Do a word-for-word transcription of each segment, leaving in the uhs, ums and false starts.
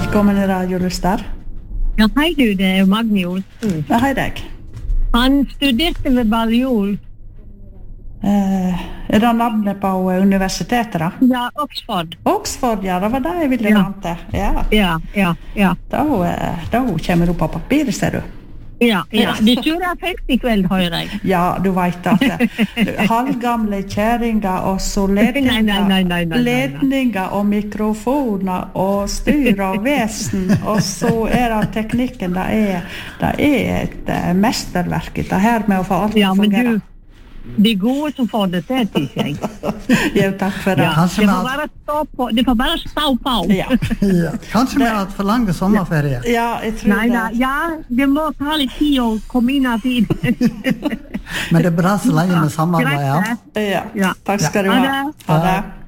Velkommen i Radio Lyster. Ja, hei du, det er Magne Olsen. Ja, hei deg. Han studerte ved Balliol. Eh, er det navnet på universitetet da? Ja, Oxford. Oxford, ja, det var det jeg ville Ja. vante. Ja, Ja, ja, ja. da, eh, da kommer du på papiret, ser du. Ja, ja. Du surrer fest i kveld, hører jeg. Ja, du vet at eh, halvgamle kjæringer og så Nei, nei, nei, ledninger, nei, nei, nei. ledninger og mikrofoner og styr og vesen, og så er det teknikken, det er, det er et uh, mesterverk, det her med å få alt Ja, til å men fungere. du, de gode som får det til, tykker jeg. Jo, takk for det. Ja, kanskje det vi får har- bare stå på, det får bare stå på. Ja, Ja. Kanskje vi har hatt for lange sommerferie. ja jeg tror Nei, nei, det. ja, det må ta litt tid å komme inn av tid. Men det er bra så lenge vi samarbeider. Greit, det. Ja, Ja. takk skal du Ha ha. det. Ha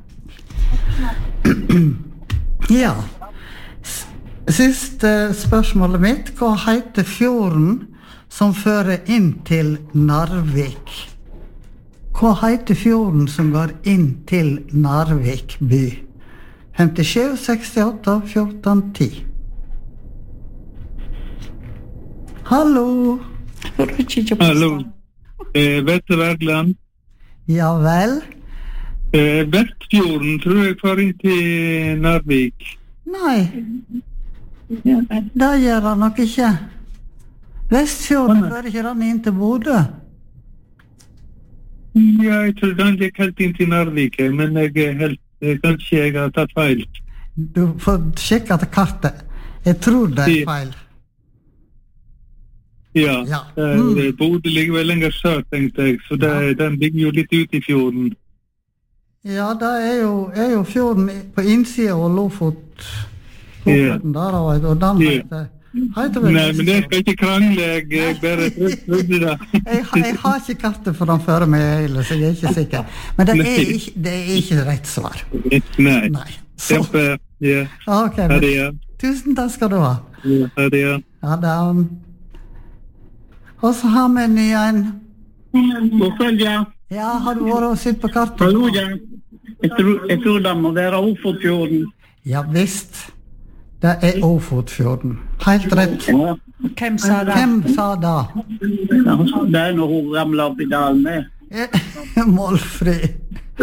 det. Ja. S- Siste spørsmålet mitt. Hva heter fjorden som fører inn til Narvik? Hva heter fjorden som går inn til Narvik by? femtisju, sekstiåtte, fjorten, ti. Hallo. Får du ikke på Hallo. stand? Eh, Vesterbergland. Ja vel? Eh, Vestfjorden tror jeg får inn til Narvik. Nei, det gjør han nok ikke. Vestfjorden fører ikke den inn til Bodø. Ja, jeg tror den gikk helt inn til Narvik, eh, men jeg er helt, eh, kanskje jeg har tatt feil. Du får sjekke til kartet. Jeg tror det er feil. Ja, Ja. eh, Mm. Bodø ligger vel lenger sør, tenkte jeg, så det, den ligger jo litt ut i fjorden. Ja, det er jo, er jo fjorden i- på innsida av Lofot. Lofoten der, og, og den Ja. heter, heter vel Nei, men jeg skal ikke krangle, jeg, jeg bare trodde det. jeg, har- jeg har ikke kartet for den før meg heller, så jeg er ikke sikker. Men det er ikke, det er ikke rett svar. Nei. Nei. Så, Kjempe, ja. ok, Ha men, det, ja. tusen takk skal du ha. Ja, ha det, ja. Ja, det og så har vi en ny en. God kveld, ja. Ja, har du vært og sett på kartet? Hallo, ja. Jeg tror, jeg tror det må være Ofotfjorden. Ja visst. Det er Ofotfjorden. Helt rett. Ja. Hvem sa det? Hvem sa det? Det er når hun ramler opp i dalen med. Eh, Målfri.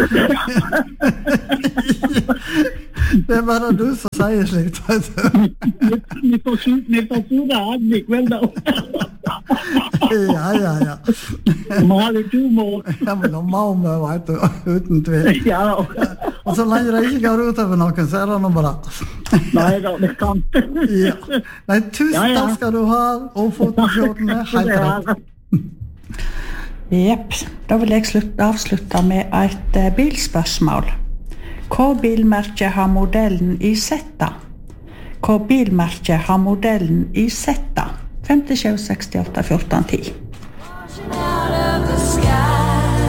Det er bare du som sier slikt, vet du. Vi får su- vi får sure Advik, vel da. Ja, ja, ja. Vi må ha litt humor. Ja, men da må vi, vet du, uten tvil. Ja, Og så lenge det ikke går ut over noen, så er det noe bra. nei da, det kan. Ja. Nei, tusen Ja, ja. takk skal du ha, Ofotfjorden er helt rett. Jepp, da vil jeg slutt, avslutte med et eh, bilspørsmål. Hva bilmerke har modellen i Zeta? Hva bilmerke har modellen i Zeta? femtisju, sekstiåtte, fjorten, ti. Out of the sky,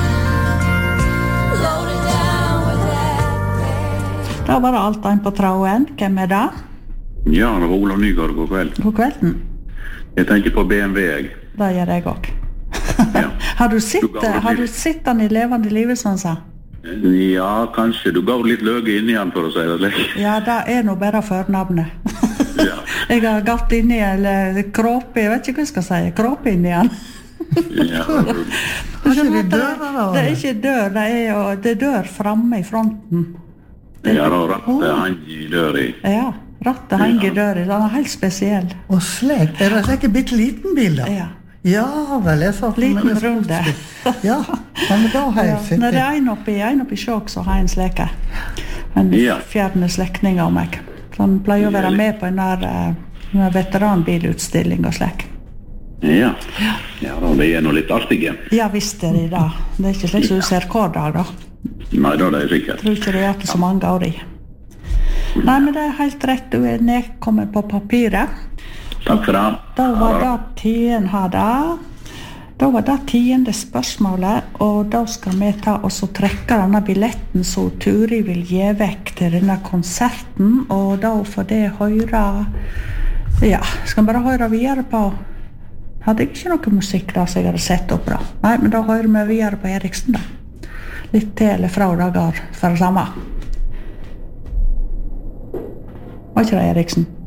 loaded down with that. Da var det alt en på tråden. Hvem er det? Ja, det var Olav Nygaard, god kveld. God kvelden. Jeg tenker på B M W, jeg. Det gjør jeg også. Ja. Har du sett, Du ga det har du litt. sett den i levende livet, sånn sa? Ja, kanskje. Du gav litt løge inn igjen, for å si det slik. Ja, det er nå bare førnavnet. Ja. Jeg har gått inn i, eller kråpe, jeg vet ikke hva jeg skal si, kråpe inn i den. Ja. Har ikke vi dører da? Det er ikke dør, det er jo, det er dør fremme i fronten. Ja, da rattet han i dør i. Ja, rattet henger i døra, den er helt spesiell. Og slik, er det slik en bitte liten bil da? Ja. Ja vel, jeg sa Liten runde. Ja, men da har jeg Ja, sett når det det. er en oppi, en oppi sjåk, så har jeg en sleke. En Ja. fjerne slektning av meg. Så han pleier å være med på en der, eh, en veteranbilutstilling og slek. Ja. Ja, da, det er noe litt artige. Ja, visst er det det. Det er ikke slik som du ser hver dag, da. Nei, da er det sikkert. Jeg tror ikke det er ikke så mange år i. Nei, men det er helt rett. Du er nedkommet på papiret. Takk for det. Da var det tiden hadde. Da var det tiende spørsmålet, og da skal vi ta og så trekke denne billetten som Turi vil gi vekk til denne konserten, og da får det høre, ja, skal vi bare høre videre på, hadde jeg ikke noe musikk da som jeg hadde sett opp da. Nei, men da hører vi videre på Eriksen da. Litt til eller fra dager for det samme. Var ikke det, Eriksen?